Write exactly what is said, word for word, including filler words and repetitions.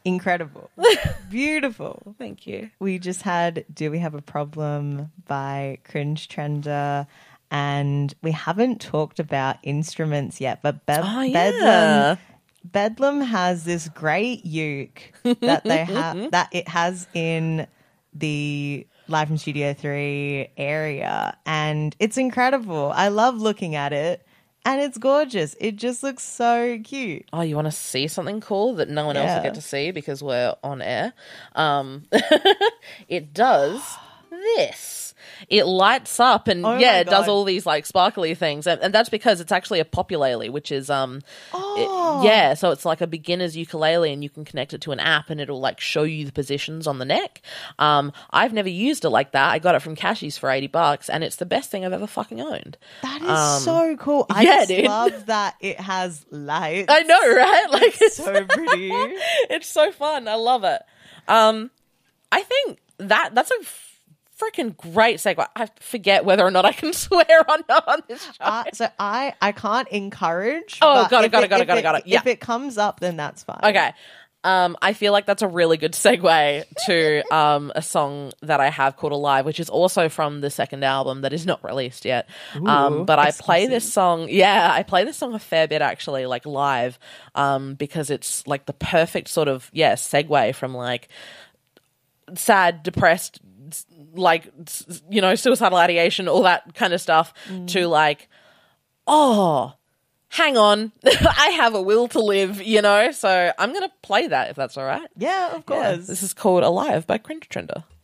incredible. Beautiful. Thank you. We just had Do We Have a Problem by Cringe Trender, and we haven't talked about instruments yet, but Be- Oh, yeah. Bedlam Bedlam has this great uke that they have that it has in the Live from Studio three area, and it's incredible. I love looking at it, and it's gorgeous. It just looks so cute. Oh, you want to see something cool that no one else Yeah. will get to see because we're on air? Um, it does this. It lights up and, Oh yeah, my it does God. all these, like, sparkly things. And, and that's because it's actually a populele, which is, um, Oh. it- yeah, so it's like a beginner's ukulele and you can connect it to an app and it'll, like, show you the positions on the neck. Um, I've never used it like that. I got it from Cashies for eighty bucks and it's the best thing I've ever fucking owned. That is Um, so cool. I yeah, just dude. love that it has lights. I know, right? Like, it's So pretty. It's so fun. I love it. Um, I think that that's a freaking great segue. I forget whether or not I can swear or not on this show. Uh, so I I can't encourage. Oh, but got it, if got it, got it, if got it, got it. Yeah. If it comes up, then that's fine. Okay. Um, I feel like that's a really good segue to um, a song that I have called Alive, which is also from the second album that is not released yet. um, Ooh, but I play exclusive. this song, yeah, I play this song a fair bit actually, like live, um, because it's like the perfect sort of, yeah, segue from like sad, depressed, s- like, s- you know, suicidal ideation, all that kind of stuff, Mm. to like, oh, hang on, I have a will to live, you know? So I'm going to play that if that's all right. Yeah, of Yeah, course. this is called Alive by Cringe Trender.